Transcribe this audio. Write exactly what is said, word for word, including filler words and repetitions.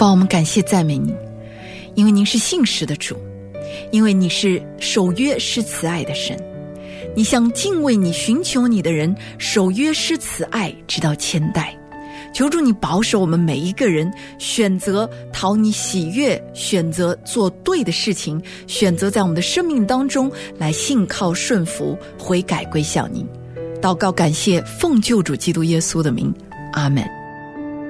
父，我们感谢赞美您，因为您是信实的主，因为你是守约施慈爱的神，你向敬畏你寻求你的人守约施慈爱直到千代。求主你保守我们每一个人，选择讨你喜悦，选择做对的事情，选择在我们的生命当中来信靠顺服，悔改归向您。祷告感谢奉救主基督耶稣的名，阿们。